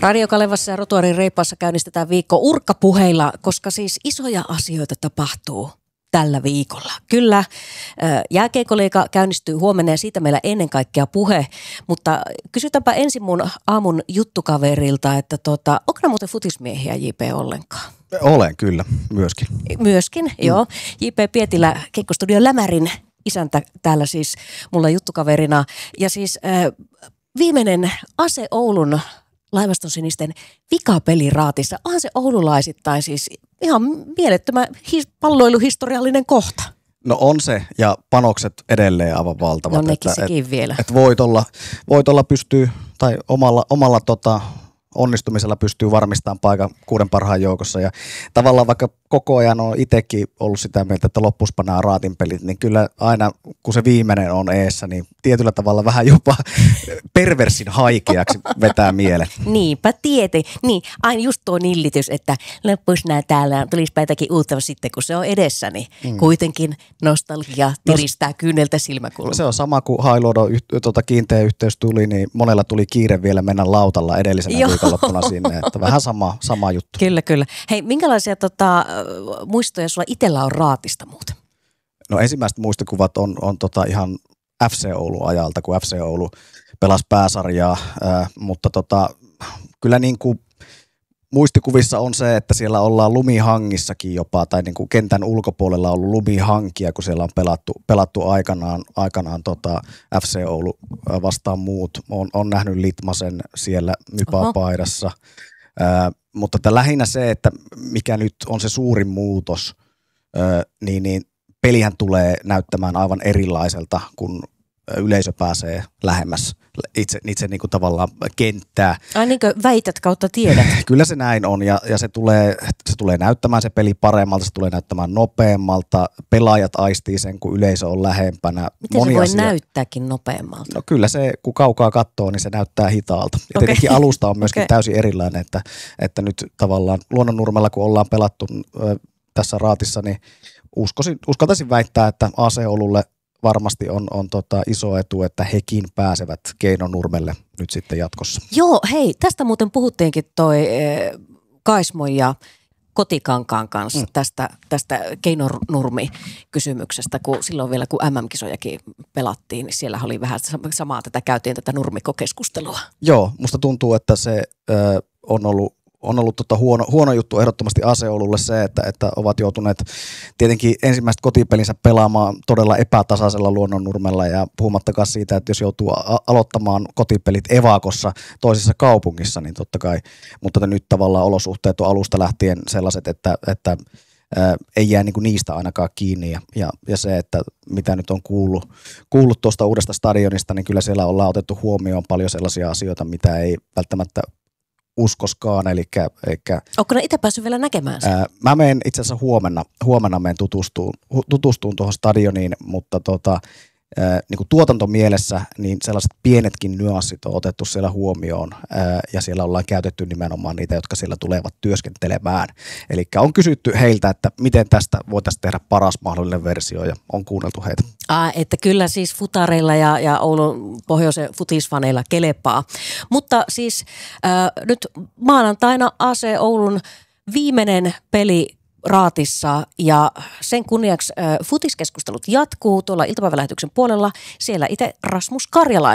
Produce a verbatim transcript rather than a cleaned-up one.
Radio Kalevassa ja Rotuarin Reippaassa käynnistetään viikko urkkapuheilla, koska siis isoja asioita tapahtuu tällä viikolla. Kyllä, jääkiekkoliiga käynnistyy huomenna ja siitä meillä ennen kaikkea puhe, mutta kysytäänpä ensin mun aamun juttukaverilta, että tota, onko nämä muuten futismiehiä J P ollenkaan? Olen kyllä, myöskin. Myöskin, mm. joo. J P Pietilä, Keikkostudio Lämärin isäntä täällä siis mulla juttukaverina. Ja siis äh, viimeinen A C Oulun Laivaston sinisten vikapeli raatissa. Onhan se oululaisittain siis ihan mielettömän his- palloiluhistoriallinen kohta. No on se, ja panokset edelleen aivan valtavat. No nekin että, sekin et, vielä. Et voitolla, voitolla pystyy, tai omalla, omalla tota, onnistumisella pystyy varmistamaan paikan kuuden parhaan joukossa. Ja tavallaan vaikka koko ajan on itsekin ollut sitä mieltä, että loppuspa nämä raatin pelit, niin kyllä aina kun se viimeinen on eessä, niin tietyllä tavalla vähän jopa perversin haikeaksi vetää mieleen. Niinpä tieti. Niin, aina just tuo nillitys, että loppus nää täällä, tulisipä jotakin uutta sitten, kun se on edessä, niin mm. kuitenkin nostalgia tiristää no, kyyneltä silmäkulmaa. Se on sama kuin Hailuodon tuota, kiinteä yhteys tuli, niin monella tuli kiire vielä mennä lautalla edellisenä viikonloppuna sinne, että vähän sama, sama juttu. Kyllä, kyllä. Hei, minkälaisia tota, muistoja sulla itsellä on raatista muuten? No ensimmäiset muistikuvat on, on tota ihan F C Oulun ajalta, kun F C Oulu pelasi pääsarjaa, ää, mutta tota, kyllä niin kuin muistikuvissa on se, että siellä ollaan lumihangissakin jopa, tai niin kuin kentän ulkopuolella on ollut lumihankia, kun siellä on pelattu, pelattu aikanaan, aikanaan tota F C Oulu vastaan muut. On, on nähnyt Litmasen siellä Mypa-paidassa. Ää, mutta että lähinnä se, että mikä nyt on se suurin muutos, ää, niin, niin pelihän tulee näyttämään aivan erilaiselta, kun yleisö pääsee lähemmäs itse, itse niin kuin tavallaan kenttää. Ai niin kuin väität kautta tiedät. Kyllä se näin on ja, ja se, tulee, se tulee näyttämään se peli paremmalta, se tulee näyttämään nopeammalta. Pelaajat aistii sen, kun yleisö on lähempänä. Miten Moni se voi asia... näyttääkin nopeammalta? No kyllä se, kun kaukaa katsoo, niin se näyttää hitaalta. Ja okay. Tietenkin alusta on myöskin okay. täysin erilainen, että, että nyt tavallaan Luonnonnurmella, kun ollaan pelattu ö, tässä raatissa, niin uskoisin, uskaltaisin väittää, että A C Oululle varmasti on, on tota iso etu, että hekin pääsevät Keinonurmelle nyt sitten jatkossa. Joo, hei, tästä muuten puhuttiinkin toi eh, Kaismon ja Kotikankaan kanssa mm. tästä, tästä Keinonurmi-kysymyksestä, kun silloin vielä kun M M-kisojakin pelattiin, niin siellä oli vähän samaa tätä, käytiin tätä nurmikokeskustelua. Joo, musta tuntuu, että se ö, on ollut On ollut tota huono, huono juttu ehdottomasti A C Oululle se, että, että ovat joutuneet tietenkin ensimmäistä kotipelinsä pelaamaan todella epätasaisella Luonnonnurmella ja puhumattakaan siitä, että jos joutuu a- aloittamaan kotipelit evakossa toisessa kaupungissa, niin totta kai, mutta nyt tavallaan olosuhteet on alusta lähtien sellaiset, että, että ää, ei jää niinku niistä ainakaan kiinni ja, ja, ja se, että mitä nyt on kuullut, kuullut tuosta uudesta stadionista, niin kyllä siellä ollaan otettu huomioon paljon sellaisia asioita, mitä ei välttämättä uskoskaan, eli, eli onko ne itse päässyt vielä näkemään sen? Ää, mä menen itse asiassa huomenna, huomenna menen tutustuun, tutustuun tuohon stadioniin, mutta tota, ää, niin kuin tuotantomielessä niin sellaiset pienetkin nyanssit on otettu siellä huomioon ää, ja siellä ollaan käytetty nimenomaan niitä, jotka siellä tulevat työskentelemään. Eli on kysytty heiltä, että miten tästä voitaisiin tehdä paras mahdollinen versio ja on kuunneltu heitä. Ah, että kyllä siis futareilla ja, ja Oulun pohjoisen futisfaneilla kelepaa. Mutta siis äh, nyt maanantaina A C Oulun viimeinen peli raatissa ja sen kunniaksi äh, futiskeskustelut jatkuu tuolla iltapäivälähetyksen puolella. Siellä itse Rasmus Karjalainen